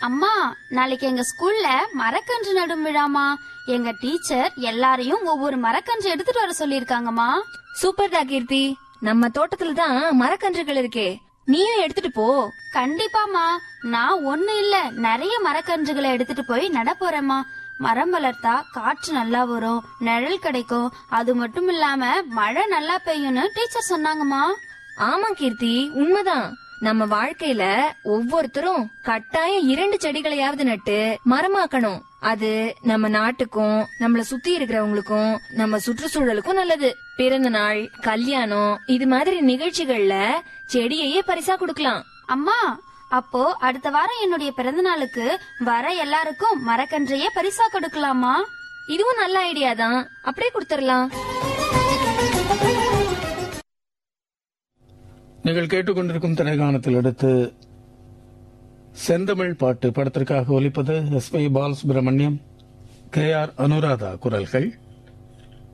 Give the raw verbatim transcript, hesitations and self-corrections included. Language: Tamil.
அம்மா, நாளைக்கு எங்க ஸ்கூல்ல மரக்கன்று நடும் விழாமா. எங்க டீச்சர் எல்லாரையும் ஒவ்வொரு மரக்கன்று எடுத்துட்டு வர சொல்லிருக்காங்கம்மா. சூப்பர்டா கீர்த்தி, நம்ம தோட்டத்துல தான் மரக்கன்றுகள் இருக்கே, நீயும் எடுத்துட்டு போ. கண்டிப்பாமா, நான் ஒண்ணு இல்ல நிறைய மரக்கன்றுகளை எடுத்துட்டு போய் நட போறேம்மா. மரம் வளர்த்தா காற்று நல்லா வரும், நிழல் கிடைக்கும், அது மட்டும் இல்லாம மழை நல்லா பெய்யும்னு டீச்சர் சொன்னாங்கம்மா. ஆமா கீர்த்தி, உண்மைதான். நம்ம வாழ்க்கையில ஒவ்வொருத்தரும் கட்டாயம் இரண்டு செடிகளையாவது நட்டு மரமாக்கணும். அது நம்ம நாட்டுக்கும் நம்மள சுத்தி இருக்கிறவங்களுக்கும் நம்ம சுற்றுச்சூழலுக்கும் நல்லது. பிறந்த நாள், கல்யாணம் இது மாதிரி நிகழ்ச்சிகள்ல செடியையே பரிசா கொடுக்கலாம். அம்மா, அப்போ அடுத்த வாரம் என்னுடைய பிறந்த நாளுக்கு வர எல்லாருக்கும் மரக்கன்றையே பரிசா கொடுக்கலாமா? இதுவும் நல்ல ஐடியா தான், அப்படியே கொடுத்துடலாம். நீங்கள் கேட்டுக்கொண்டிருக்கும் திரைக்காணத்தில் அடுத்து செந்தமிழ் பாட்டு படத்திற்காக ஒலிப்பது S B Balasubramaniam, K R Anuradha குரல்கள்.